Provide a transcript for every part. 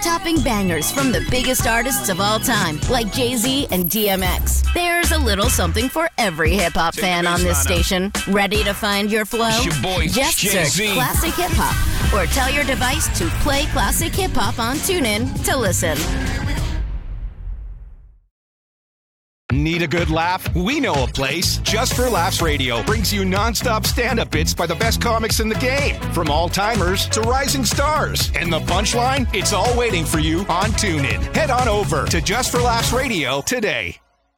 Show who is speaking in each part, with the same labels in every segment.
Speaker 1: chart-topping bangers from the biggest artists of all time, like Jay-Z and DMX. There's a little something for every hip-hop fan on this station. Ready to find your flow?
Speaker 2: It's your boy,
Speaker 1: Just
Speaker 2: Jay-Z.
Speaker 1: search Classic Hip Hop or tell your device to play Classic Hip Hop on TuneIn to listen.
Speaker 2: Need a good laugh? We know a place. Just for Laughs Radio brings you non-stop stand-up bits by the best comics in the game. From all-timers to rising stars. And the punchline? It's all waiting for you on TuneIn. Head on over to Just for Laughs Radio today.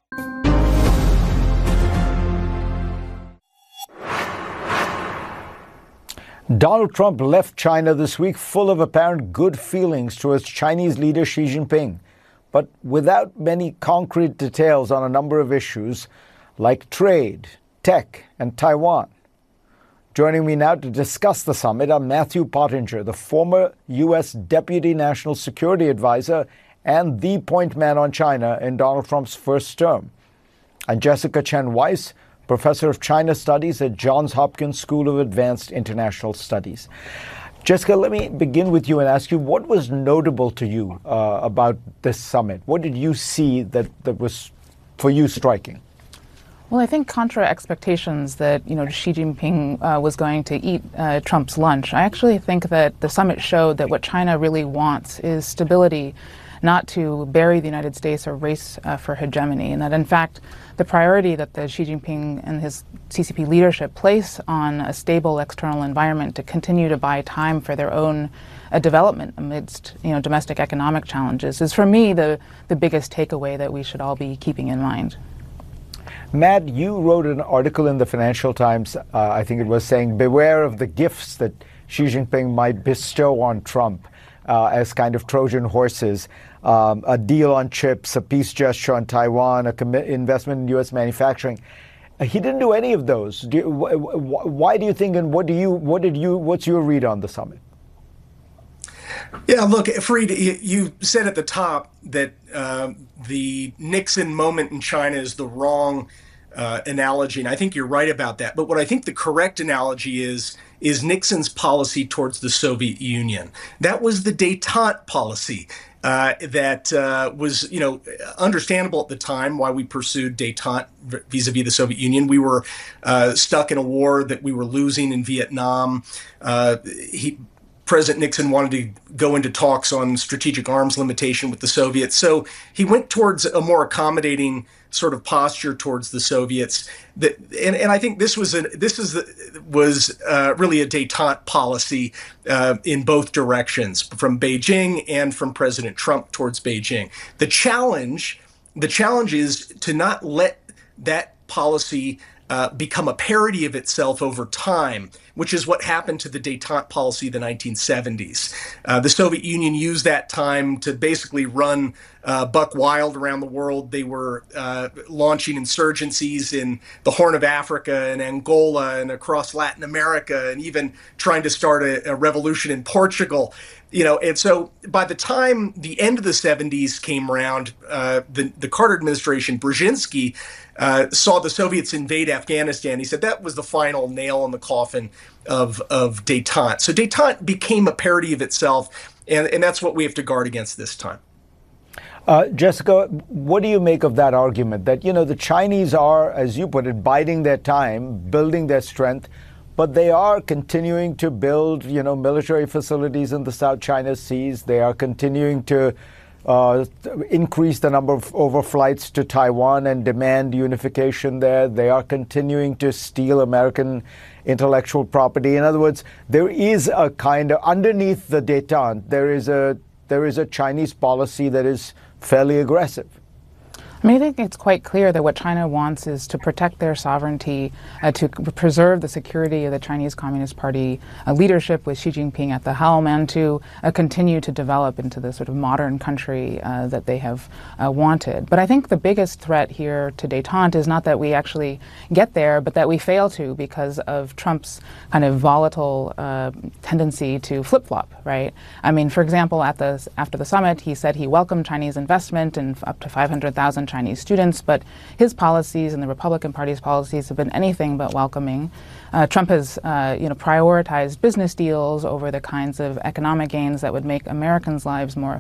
Speaker 3: Donald Trump left China this week full of apparent good feelings towards Chinese leader Xi Jinping, but without many concrete details on a number of issues like trade, tech, and Taiwan. Joining me now to discuss the summit are Matthew Pottinger, the former U.S. Deputy National Security Advisor and the point man on China in Donald Trump's first term, and Jessica Chen Weiss, Professor of China Studies at Johns Hopkins School of Advanced International Studies. Jessica, let me begin with you and ask you, what was notable to you about this summit? What did you see that was, for you, striking?
Speaker 4: Well, I think contra expectations that, Xi Jinping was going to eat Trump's lunch, I actually think that the summit showed that what China really wants is stability, not to bury the United States or race for hegemony, and that, in fact, the priority that the Xi Jinping and his CCP leadership place on a stable external environment to continue to buy time for their own development amidst domestic economic challenges is, for me, the biggest takeaway that we should all be keeping in mind.
Speaker 3: Matt, you wrote an article in the Financial Times, I think it was, saying beware of the gifts that Xi Jinping might bestow on Trump as kind of Trojan horses. A deal on chips, a peace gesture on Taiwan, investment in U.S. manufacturing. He didn't do any of those. Why do you think, and what's your read on the summit?
Speaker 5: Yeah, look, Fareed, you said at the top that the Nixon moment in China is the wrong analogy, and I think you're right about that. But what I think the correct analogy is Nixon's policy towards the Soviet Union. That was the détente policy. That was, understandable at the time why we pursued détente vis-a-vis the Soviet Union. We were stuck in a war that we were losing in Vietnam. President Nixon wanted to go into talks on strategic arms limitation with the Soviets. So he went towards a more accommodating sort of posture towards the Soviets. And I think this was really a détente policy in both directions, from Beijing and from President Trump towards Beijing. The challenge is to not let that policy become a parody of itself over time, which is what happened to the détente policy of the 1970s. The Soviet Union used that time to basically run buck wild around the world. They were launching insurgencies in the Horn of Africa and Angola and across Latin America, and even trying to start a revolution in Portugal. And so by the time the end of the 70s came around, the Carter administration, Brzezinski, saw the Soviets invade Afghanistan. He said that was the final nail in the coffin of détente. So détente became a parody of itself, and that's what we have to guard against this time.
Speaker 3: Jessica, what do you make of that argument that, the Chinese are, as you put it, biding their time, building their strength, but they are continuing to build, military facilities in the South China Seas. They are continuing to increase the number of overflights to Taiwan and demand unification there. They are continuing to steal American intellectual property. In other words, there is a kind of, underneath the détente, there is a Chinese policy that is fairly aggressive.
Speaker 4: I think it's quite clear that what China wants is to protect their sovereignty, to preserve the security of the Chinese Communist Party leadership with Xi Jinping at the helm, and to continue to develop into the sort of modern country that they have wanted. But I think the biggest threat here to détente is not that we actually get there, but that we fail to because of Trump's kind of volatile tendency to flip-flop, right? For example, after the summit, he said he welcomed Chinese investment and up to 500,000 Chinese students, but his policies and the Republican Party's policies have been anything but welcoming. Trump has, prioritized business deals over the kinds of economic gains that would make Americans' lives more